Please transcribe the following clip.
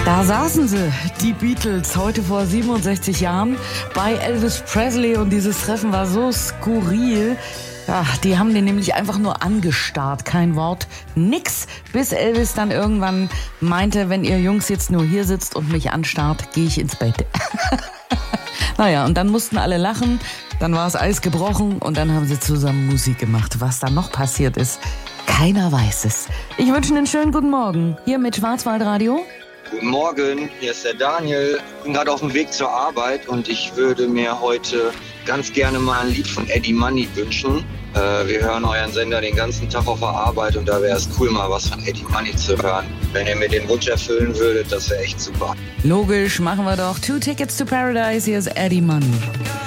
Da saßen sie, die Beatles, heute vor 67 Jahren bei Elvis Presley und dieses Treffen war so skurril. Ja, die haben den nämlich einfach nur angestarrt, kein Wort, nix, bis Elvis dann irgendwann meinte, wenn ihr Jungs jetzt nur hier sitzt und mich anstarrt, gehe ich ins Bett. Naja, und dann mussten alle lachen, dann war das Eis gebrochen und dann haben sie zusammen Musik gemacht. Was da noch passiert ist, keiner weiß es. Ich wünsche Ihnen einen schönen guten Morgen, hier mit Schwarzwaldradio. Guten Morgen, hier ist der Daniel. Ich bin gerade auf dem Weg zur Arbeit und ich würde mir heute ganz gerne mal ein Lied von Eddie Money wünschen. Wir hören euren Sender den ganzen Tag auf der Arbeit und da wäre es cool, mal was von Eddie Money zu hören. Wenn ihr mir den Wunsch erfüllen würdet, das wäre echt super. Logisch, machen wir doch. 2 Tickets to Paradise, hier ist Eddie Money.